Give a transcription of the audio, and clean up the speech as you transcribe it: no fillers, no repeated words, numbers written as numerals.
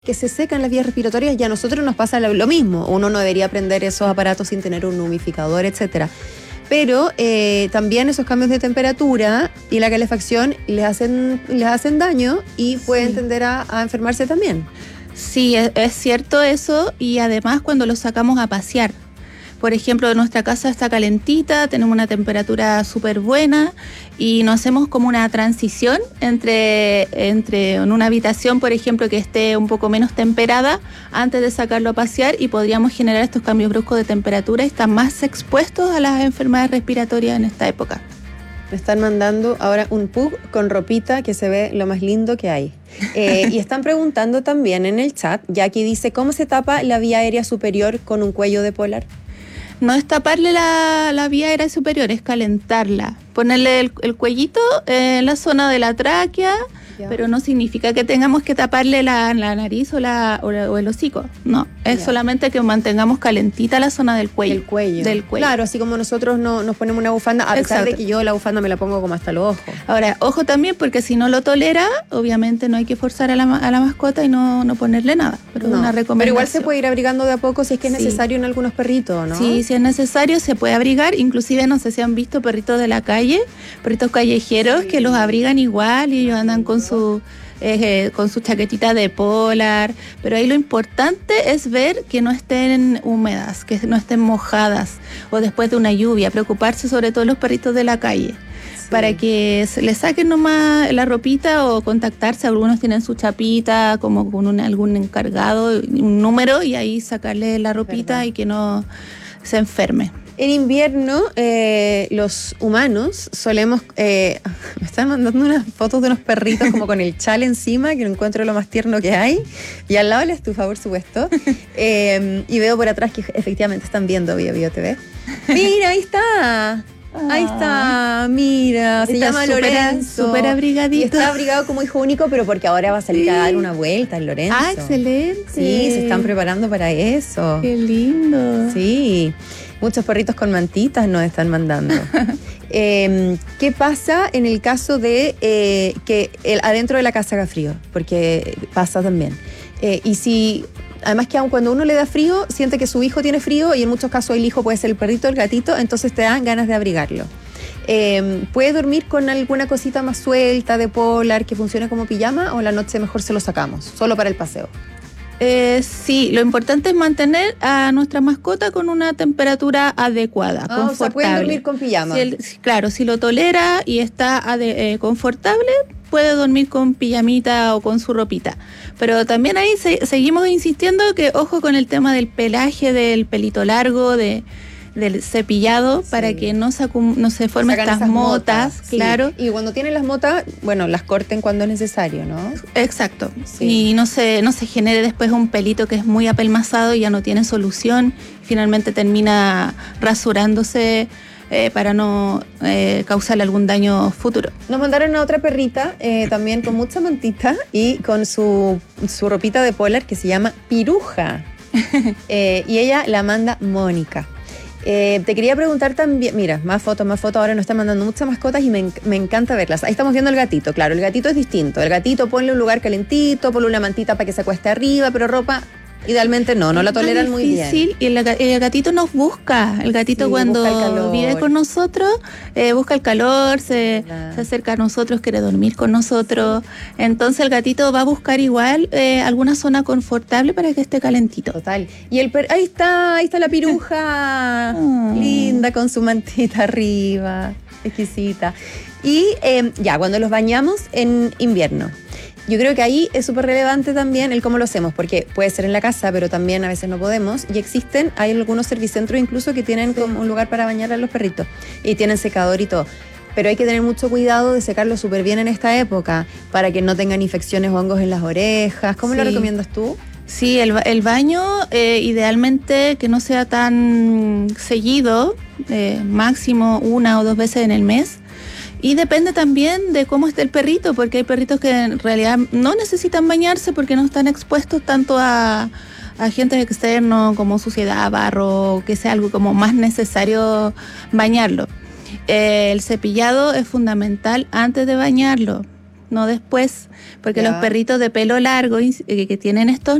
que se secan las vías respiratorias y a nosotros nos pasa lo mismo. Uno no debería prender esos aparatos sin tener un humidificador, etcétera. Pero también esos cambios de temperatura y la calefacción les hacen daño y pueden tender a enfermarse también. Sí, es cierto eso, y además cuando los sacamos a pasear. Por ejemplo, nuestra casa está calentita, tenemos una temperatura súper buena y nos hacemos como una transición entre en una habitación, por ejemplo, que esté un poco menos temperada antes de sacarlo a pasear, y podríamos generar estos cambios bruscos de temperatura y estar más expuestos a las enfermedades respiratorias en esta época. Me están mandando ahora un pug con ropita que se ve lo más lindo que hay. Y están preguntando también en el chat, ya que dice, ¿cómo se tapa la vía aérea superior con un cuello de polar? No es taparle la vía aérea superior, es calentarla. Ponerle el cuellito en la zona de la tráquea, pero no significa que tengamos que taparle la nariz o el hocico. No, es solamente que mantengamos calentita la zona del cuello. El cuello. Del cuello. Claro, así como nosotros nos ponemos una bufanda, a pesar de que yo la bufanda me la pongo como hasta los ojos. Ahora, ojo también, porque si no lo tolera, obviamente no hay que forzar a la mascota y no ponerle nada. Pero no, una recomendación. Pero igual se puede ir abrigando de a poco si es que es necesario en algunos perritos, ¿no? Sí, si es necesario se puede abrigar. Inclusive, no sé si han visto perritos de la calle, perritos callejeros, que los abrigan igual y ellos andan con su chaquetita de polar, pero ahí lo importante es ver que no estén húmedas, que no estén mojadas o después de una lluvia, preocuparse sobre todo los perritos de la calle. Para que se les saquen nomás la ropita o contactarse. Algunos tienen su chapita como con algún encargado, un número, y ahí sacarle la ropita y que no se enferme. En invierno, los humanos solemos... me están mandando unas fotos de unos perritos como con el chal encima, que lo encuentro lo más tierno que hay. Y al lado la estufa, por supuesto. Y veo por atrás que efectivamente están viendo Bio TV. ¡Mira, ahí está! Ahí está, mira, se llama Lorenzo. Súper abrigadito. Y está abrigado como hijo único, pero porque ahora va a salir a dar una vuelta el Lorenzo. ¡Ah, excelente! Sí, se están preparando para eso. ¡Qué lindo! Sí, muchos perritos con mantitas nos están mandando. ¿Qué pasa en el caso de que adentro de la casa haga frío? Porque pasa también. Y si... Además que aun cuando uno le da frío, siente que su hijo tiene frío, y en muchos casos el hijo puede ser el perrito o el gatito, entonces te dan ganas de abrigarlo. ¿Puede dormir con alguna cosita más suelta de polar que funcione como pijama, o la noche mejor se lo sacamos, solo para el paseo? Sí, lo importante es mantener a nuestra mascota con una temperatura adecuada, confortable. O sea, pueden dormir con pijama. Claro, si lo tolera y está confortable, puede dormir con pijamita o con su ropita. Pero también ahí seguimos insistiendo que ojo con el tema del pelaje, del pelito largo, del cepillado, para que no se formen estas motas, claro. Y cuando tienen las motas, bueno, las corten cuando es necesario, ¿no? Exacto. Sí. Y no se genere después un pelito que es muy apelmazado y ya no tiene solución. Finalmente termina rasurándose para no causarle algún daño futuro. Nos mandaron a otra perrita, también con mucha mantita y con su ropita de polar, que se llama Piruja. Y ella la manda Mónica. Te quería preguntar también, mira, más fotos, ahora nos están mandando muchas mascotas y me encanta verlas. Ahí estamos viendo el gatito, claro, el gatito es distinto. El gatito, ponle un lugar calentito, ponle una mantita para que se acueste arriba, pero ropa... Idealmente no la toleran muy bien. Y el gatito nos busca. El gatito cuando vive con nosotros busca el calor, se acerca a nosotros, quiere dormir con nosotros. Entonces el gatito va a buscar igual alguna zona confortable para que esté calentito. Total. Y ahí está la Piruja, linda, con su mantita arriba, exquisita. Y ya, cuando los bañamos en invierno, yo creo que ahí es súper relevante también el cómo lo hacemos, porque puede ser en la casa, pero también a veces no podemos. Y hay algunos servicentros incluso que tienen como un lugar para bañar a los perritos y tienen secador y todo. Pero hay que tener mucho cuidado de secarlo súper bien en esta época para que no tengan infecciones o hongos en las orejas. ¿Cómo lo recomiendas tú? Sí, el baño idealmente que no sea tan seguido, máximo 1 o 2 veces en el mes. Y depende también de cómo esté el perrito, porque hay perritos que en realidad no necesitan bañarse porque no están expuestos tanto a agentes externos como suciedad, barro, que sea algo como más necesario bañarlo. El cepillado es fundamental antes de bañarlo. no después, porque Ya. los perritos de pelo largo que tienen estos